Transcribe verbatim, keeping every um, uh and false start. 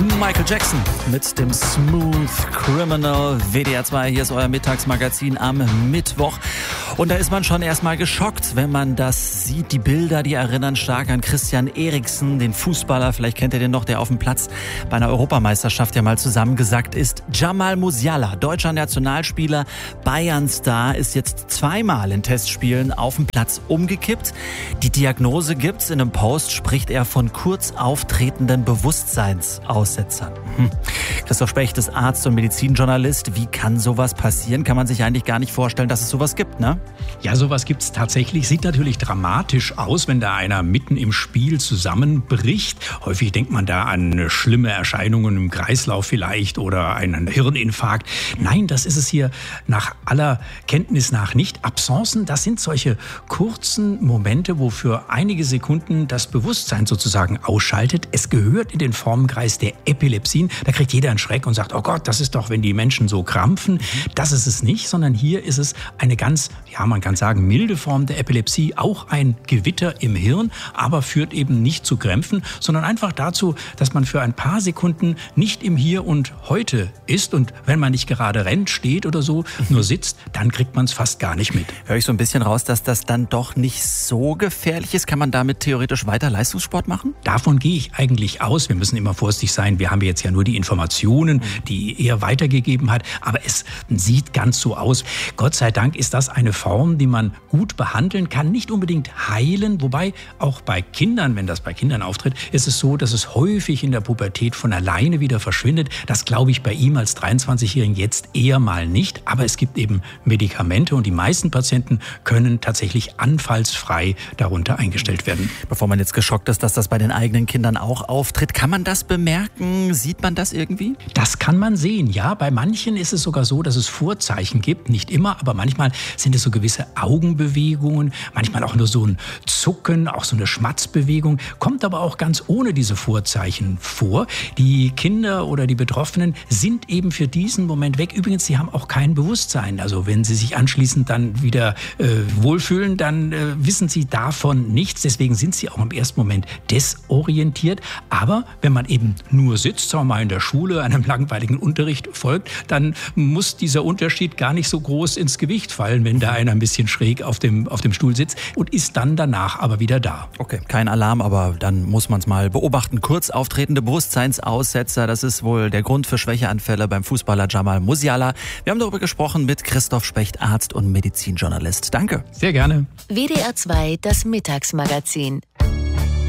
Michael Jackson mit dem Smooth Criminal. W D R zwei, hier ist euer Mittagsmagazin am Mittwoch. Und da ist man schon erstmal geschockt, wenn man das sieht. Die Bilder, die erinnern stark an Christian Eriksen, den Fußballer. Vielleicht kennt ihr den noch, der auf dem Platz bei einer Europameisterschaft ja mal zusammengesackt ist. Jamal Musiala, deutscher Nationalspieler, Bayern-Star, ist jetzt zweimal in Testspielen auf dem Platz umgekippt. Die Diagnose gibt's. In einem Post spricht er von kurz auftretenden Bewusstseinsaussetzern. Hm. Christoph Specht ist Arzt und Medizinjournalist. Wie kann sowas passieren? Kann man sich eigentlich gar nicht vorstellen, dass es sowas gibt, ne? Ja, sowas gibt's tatsächlich. Sieht natürlich dramatisch aus, wenn da einer mitten im Spiel zusammenbricht. Häufig denkt man da an schlimme Erscheinungen im Kreislauf vielleicht oder einen Hirninfarkt. Nein, das ist es hier nach aller Kenntnis nach nicht. Absencen, das sind solche kurzen Momente, wo für einige Sekunden das Bewusstsein sozusagen ausschaltet. Es gehört in den Formenkreis der Epilepsien. Da kriegt jeder einen Schreck und sagt, oh Gott, das ist doch, wenn die Menschen so krampfen. Das ist es nicht, sondern hier ist es eine ganz, ja, man kann sagen, milde Form der Epilepsie. Auch ein Gewitter im Hirn, aber führt eben nicht zu Krämpfen, sondern einfach dazu, dass man für ein paar Sekunden nicht im Hier und Heute ist. Und wenn man nicht gerade rennt, steht oder so, nur sitzt, dann kriegt man es fast gar nicht mit. Höre ich so ein bisschen raus, dass das dann doch nicht so gefährlich ist? Kann man damit theoretisch weiter Leistungssport machen? Davon gehe ich eigentlich aus. Wir müssen immer vorsichtig sein. Wir haben jetzt ja nur die Informationen, die er weitergegeben hat. Aber es sieht ganz so aus. Gott sei Dank ist das eine Form, die man gut behandeln kann. Nicht unbedingt heilen. Wobei auch bei Kindern, wenn das bei Kindern auftritt, ist es so, dass es häufig in der Pubertät von alleine wieder verschwindet. Das glaube ich bei ihm als dreiundzwanzigjährigen jetzt eher mal nicht. Aber es gibt eben Medikamente und die meisten Patienten können tatsächlich anfallsfrei darunter eingestellt werden. Bevor man jetzt geschockt ist, dass das bei den eigenen Kindern auch auftritt, kann man das bemerken? Sieht man das irgendwie? Das kann man sehen, ja. Bei manchen ist es sogar so, dass es Vorzeichen gibt. Nicht immer, aber manchmal sind es so gewisse Augenbewegungen, manchmal auch nur so ein Zucken, auch so eine Schmatzbewegung. Kommt aber auch ganz ohne diese Vorzeichen vor. Die Kinder oder die Betroffenen sind eben für diesen Moment weg. Übrigens, sie haben auch kein Bewusstsein. Also wenn sie sich anschließend dann wieder äh, wohlfühlen, dann äh, wissen sie davon nichts. Deswegen sind sie auch im ersten Moment desorientiert. Aber wenn man eben nur sitzt, sagen wir mal in der Schule, einem langweiligen Unterricht folgt, dann muss dieser Unterschied gar nicht so groß ins Gewicht fallen, wenn da einer ein bisschen schräg auf dem, auf dem Stuhl sitzt und ist dann danach aber wieder da. Okay, kein Alarm, aber dann muss man es mal beobachten. Kurz auftretende Bewusstseinsaussetzer, das ist wohl der Grund für Schwächeanfälle beim Fußballer Jamal Musiala. Wir haben darüber gesprochen mit Christoph Specht, Arzt und Medizinjournalist. Danke. Sehr gerne. W D R zwei, das Mittagsmagazin.